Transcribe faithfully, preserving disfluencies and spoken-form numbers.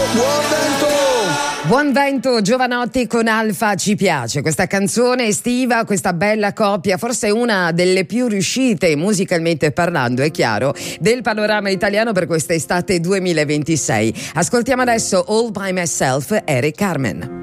Buon vento! Buon vento, Giovanotti con Alfa, ci piace questa canzone estiva, questa bella coppia, forse una delle più riuscite musicalmente parlando, è chiaro, del panorama italiano per quest'estate duemilaventisei. Ascoltiamo adesso All By Myself, Eric Carmen.